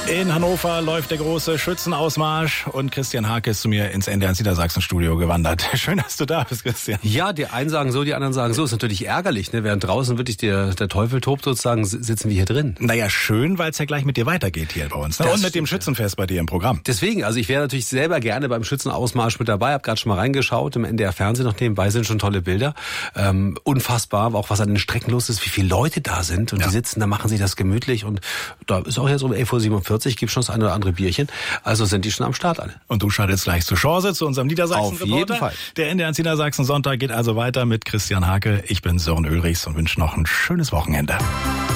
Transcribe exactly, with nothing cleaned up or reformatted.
In Hannover läuft der große Schützenausmarsch und Christian Hake ist zu mir ins N D R Niedersachsen-Studio gewandert. Schön, dass du da bist, Christian. Ja, die einen sagen so, die anderen sagen so. Ist natürlich ärgerlich, ne? Während draußen wirklich der, der Teufel tobt sozusagen, sitzen wir hier drin. Naja, schön, weil es ja gleich mit dir weitergeht hier bei uns. Ne? Und mit dem Schützenfest bei dir im Programm. Deswegen, also ich wäre natürlich selber gerne beim Schützenausmarsch mit dabei. Hab gerade schon mal reingeschaut im N D R Fernsehen, noch nebenbei sind schon tolle Bilder. Ähm, unfassbar, auch was an den Strecken los ist, wie viele Leute da sind. Und ja. Die sitzen, da machen sich das gemütlich. Und da ist auch jetzt um elf Uhr siebenundvierzig, gibt schon das eine oder andere Bierchen. Also sind die schon am Start alle. Und du schaltest gleich zur Chance, zu unserem Niedersachsen-Reporter. Auf jeden Fall. Der N D R Niedersachsen-Sonntag geht also weiter mit Christian Hake. Ich bin Sören Ulrichs und wünsche noch ein schönes Wochenende.